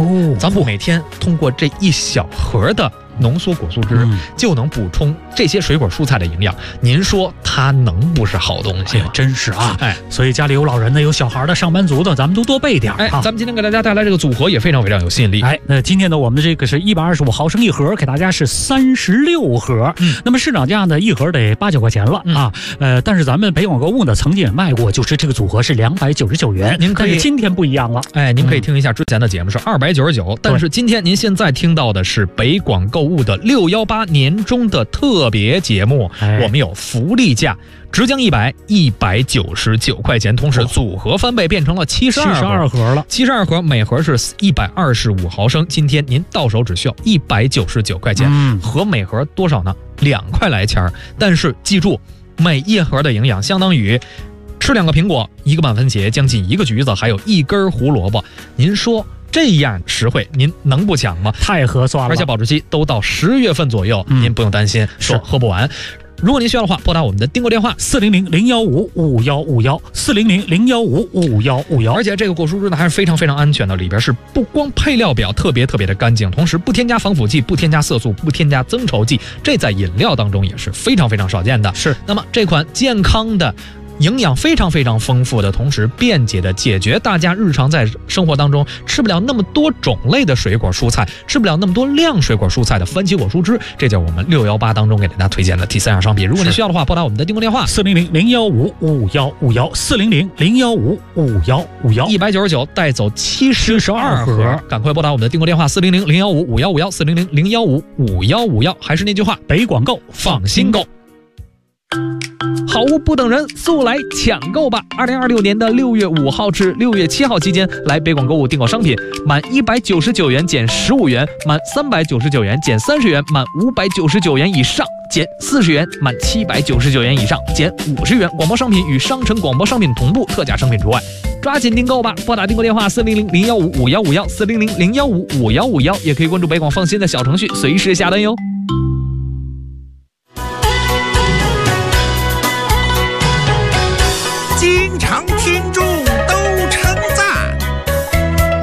哦， 咱们每天通过这一小盒的浓缩果蔬汁，就能补充这些水果蔬菜的营养。您说它能不是好东西吗？ 真是啊！所以家里有老人的、有小孩的、上班族的，咱们都多备点啊。 咱们今天给大家带来这个组合也非常非常有吸引力。 那今天呢，我们这个是125毫升一盒，给大家是36盒。那么市场价呢，一盒得8、9块钱了啊。但是咱们北广购物呢，曾经也卖过，就是这个组合是299元。 您可以， 今天不一样了。 您可以听一下之前的节目是299，但是今天您现在听到的是北广购物的618年中的特别节目，我们有福利价，直降199块钱，同时组合翻倍变成了72 盒了。 72盒，每盒是125毫升，今天您到手只需要199块钱，和每盒多少呢？2块来钱。但是记住，每一盒的营养相当于吃2个苹果、1个满分茄、将近1个橘子，还有1根胡萝卜。您说这样实惠，您能不抢吗？ 太合算了， 而且保质期都到10月份左右，您不用担心说喝不完。如果您需要的话，拨打我们的订购电话 400-015-5151，400-015-5151。 而且这个果蔬汁呢还是非常非常安全的，里边是不光配料表特别特别的干净，同时不添加防腐剂、不添加色素、不添加增稠剂，这在饮料当中也是非常非常少见的。 是， 那么这款健康的、营养非常非常丰富的，同时便捷的解决大家日常在生活当中吃不了那么多种类的水果蔬菜，吃不了那么多量水果蔬菜的番茄果蔬汁，这就是我们618当中给大家推荐的第3样商品。如果您需要的话，拨打我们的订购电话 400-015-5151，400-015-5151，199 带走72盒，赶快拨打我们的订购电话400-015-5151，400-015-5151。还是那句话， 北广购放心购。好物不等人，速来抢购吧！2026年的6月5号至6月7号期间，来北广购物订购商品，满199元减15元，满399元减30元，满599元以上减40元，满799元以上减50元。广播商品与商城广播商品同步，特价商品除外。抓紧订购吧！拨打订购电话400-015-5151，400-015-5151，也可以关注北广放心的小程序，随时下单哟。